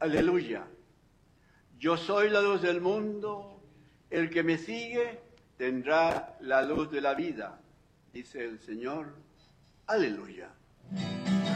Aleluya. Yo soy la luz del mundo. El que me sigue tendrá la luz de la vida, dice el Señor. Aleluya.